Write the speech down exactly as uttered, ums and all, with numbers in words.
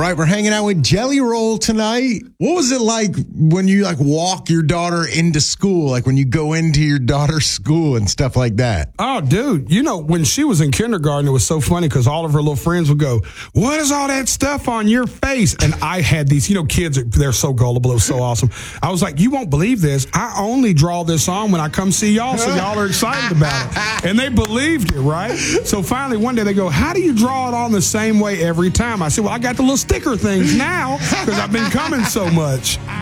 right, we're hanging out with Jelly Roll tonight. What was it like when you like walk your daughter into school, like when you go into your daughter's school and stuff like that? Oh, dude, you know, when she was in kindergarten, it was so funny because all of her little friends would go, what is all that stuff on your face? And I had these, you know, kids, they're so gullible. It was so awesome. I was like, you won't believe this. I only draw this on when I come see y'all, so y'all are excited about it. And they believed it, right? So finally, one day they go, how do you draw it on the same way every time? I said, well, I got the little sticker things now because I've been coming so much.